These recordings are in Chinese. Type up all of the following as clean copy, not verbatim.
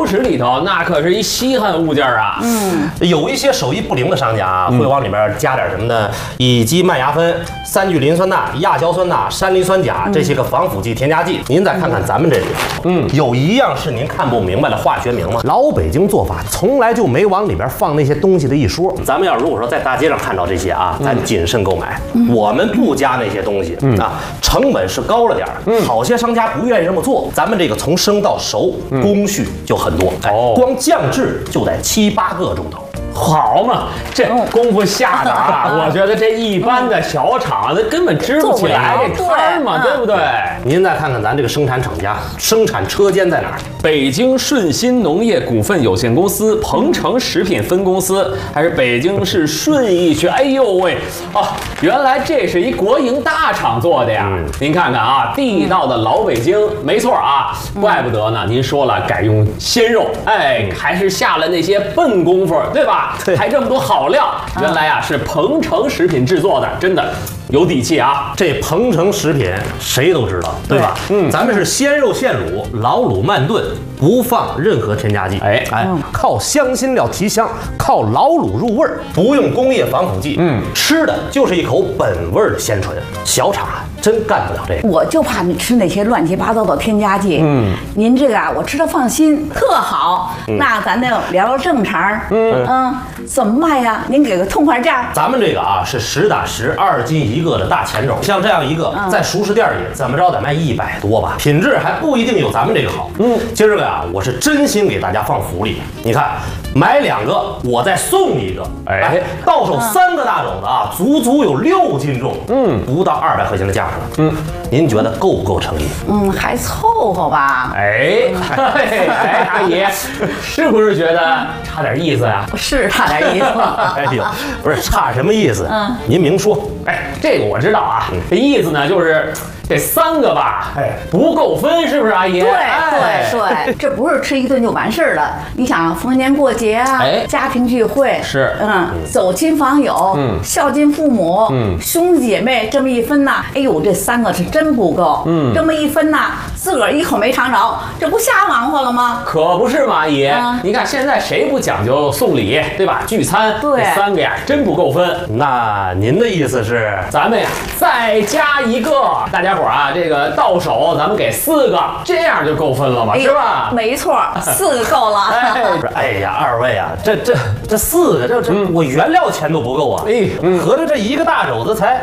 食里头那可是一稀罕物件啊。 有一些手艺不灵的商家啊，会往里面加点什么呢？乙基麦芽酚、3聚磷酸钠、亚硝酸钠、山梨酸钾这些个防腐剂、添加剂。您再看看咱们这里，有一样是您看不明白的化学名吗？老北京做法从来就没往里边放那些东西的一说。咱们要如果说在大街上看到这些啊，咱谨慎购买。我们不加那些东西啊，成本是高了点儿。好些商家不愿意这么做。咱们这个从生到熟，工序就很多。光酱制就得7、8个钟头。 好嘛，这功夫下的啊，我觉得这一般的小厂那根本支不起来这摊嘛，对不对？ 您再看看咱这个生产厂家，生产车间在哪儿？ 北京顺鑫农业股份有限公司、鹏城食品分公司，还是北京市顺义区？哎呦喂，啊，原来这是一国营大厂做的呀！您看看啊，地道的老北京，没错啊，怪不得呢。您说了改用鲜肉，哎，还是下了那些笨功夫，对吧？还这么多好料，原来啊是鹏城食品制作的，真的有底气啊！ 这鹏城食品谁都知道，对吧？咱们是鲜肉现卤，老卤慢炖，不放任何添加剂。靠香辛料提香，靠老卤入味儿，不用工业防腐剂。吃的就是一口本味的鲜醇。小厂啊，真干不了这个。 我就怕你吃那些乱七八糟的添加剂。您这个啊，我吃的放心，特好。那咱就聊聊正茬。怎么卖呀？您给个痛快价。 咱们这个啊是10打10，2斤1个的大前肘，像这样一个，在熟食店里怎么着得卖100多吧，品质还不一定有咱们这个好。今儿个呀，我是真心给大家放福利。你看，买2个我再送1个，到手3个大肘子啊，足足有6斤重，不到200块钱的价格。您觉得够不够诚意？ 还凑合吧。 阿姨，是不是觉得差点意思呀？ 是差点意思。 哎呦，不是差什么意思？您明说。 这个我知道啊，这意思呢就是这3个吧，不够分，是不是阿姨？ 对，这不是吃一顿就完事儿了。你想逢年过节啊，家庭聚会是， 走亲访友，孝敬父母，兄弟姐妹这么一分呐，哎呦，这3个是真不够。这么一分呐，自个儿一口没尝着，这不瞎忙活了吗？ 可不是嘛，阿姨。你看现在谁不讲究送礼，对吧？聚餐， 对 ，3个呀真不够分。 那您的意思是， 咱们呀再加1个，大家伙啊，这个到手咱们给4个，这样就够分了嘛，是吧？ 没错，4个够了。 哎呀，2位啊，这4个，这我原料钱都不够啊！合着这1个大肘子才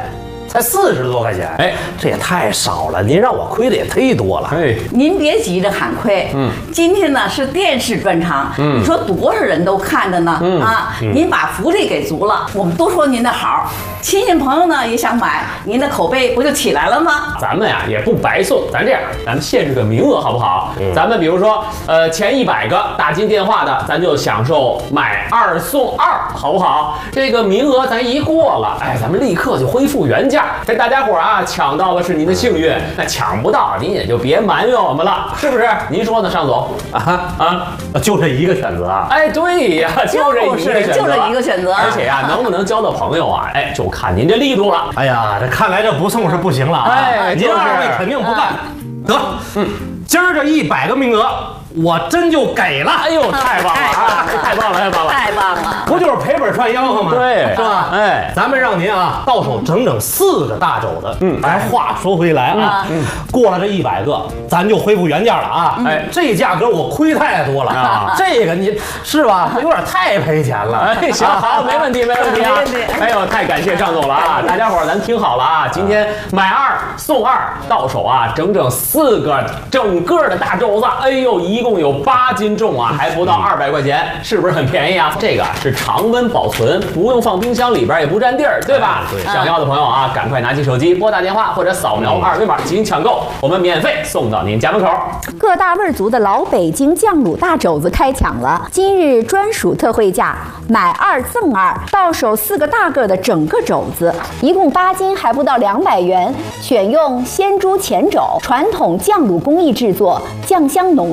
40多块钱，这也太少了，您让我亏的也忒多了。 您别急着喊亏，今天呢是电视专场，你说多少人都看着呢，您把福利给足了，我们都说您的好，亲戚朋友呢也想买，您的口碑不就起来了吗？ 咱们呀也不白送，咱这样，咱们限制个名额好不好？咱们比如说，前100个打进电话的，咱就享受买2送2，好不好？这个名额咱一过了，咱们立刻就恢复原价。这大家伙啊抢到了是您的幸运，那抢不到您也就别埋怨我们了，是不是？您说呢，尚总？ 就这一个选择啊？ 对呀，就这一个选择。 而且呀，能不能交到朋友啊？就看您这力度了。 哎呀，这看来这不送是不行了啊！您2位肯定不干，得，今儿这100个名额。我真就给了， 哎呦，太棒了啊！太棒了，太棒了， 太棒了！ 不就是赔本赚吆喝吗？ 对， 是吧？咱们让您啊到手整整4个大肘子。话说回来啊，过了这100个，咱就恢复原价了啊！这价格我亏太多了啊！这个你是吧？有点太赔钱了。 行，好，没问题，没问题啊！哎呦，太感谢尚总了啊！大家伙儿咱听好了啊，今天买2送2，到手啊整整4个整个的大肘子，哎呦，一共有8斤重啊，还不到200块钱，是不是很便宜啊？这个是常温保存，不用放冰箱里边，也不占地儿，对吧？想要的朋友啊，赶快拿起手机拨打电话或者扫描2维码进行抢购，我们免费送到您家门口。 各大味足的老北京酱卤大肘子开抢了，今日专属特惠价，买2赠2，到手4个大个的整个肘子，一共8斤，还不到200元，选用鲜猪前肘，传统酱卤工艺制作，酱香浓郁，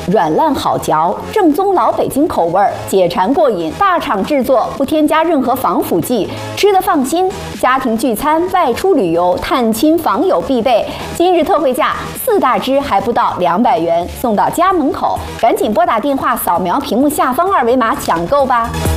软烂好嚼，正宗老北京口味儿，解馋过瘾。大厂制作，不添加任何防腐剂，吃得放心。家庭聚餐、外出旅游、探亲访友必备。今日特惠价4大支还不到200元，送到家门口。赶紧拨打电话，扫描屏幕下方2维码抢购吧。